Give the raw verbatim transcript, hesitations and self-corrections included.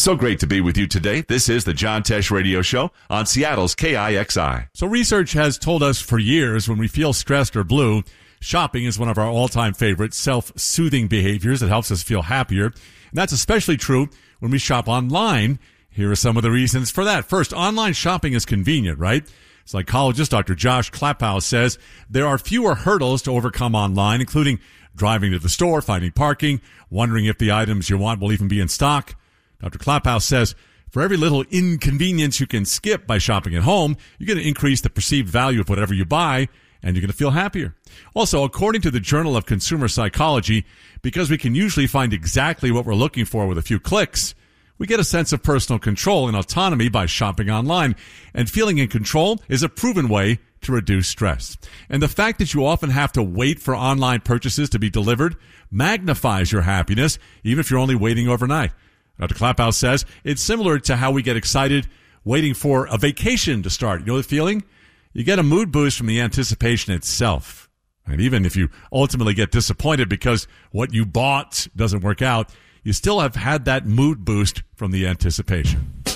So great to be with you today. This is the John Tesh Radio Show on Seattle's K I X I. So research has told us for years when we feel stressed or blue, shopping is one of our all-time favorite self-soothing behaviors that helps us feel happier. And that's especially true when we shop online. Here are some of the reasons for that. First, online shopping is convenient, right? Psychologist Doctor Josh Klapphouse says there are fewer hurdles to overcome online, including driving to the store, finding parking, wondering if the items you want will even be in stock. Doctor Klapphouse says for every little inconvenience you can skip by shopping at home, you're going to increase the perceived value of whatever you buy, and you're going to feel happier. Also, according to the Journal of Consumer Psychology, because we can usually find exactly what we're looking for with a few clicks, we get a sense of personal control and autonomy by shopping online, and feeling in control is a proven way to reduce stress. And the fact that you often have to wait for online purchases to be delivered magnifies your happiness, even if you're only waiting overnight. Doctor Klapphouse says it's similar to how we get excited waiting for a vacation to start. You know the feeling? You get a mood boost from the anticipation itself. And even if you ultimately get disappointed because what you bought doesn't work out, you still have had that mood boost from the anticipation.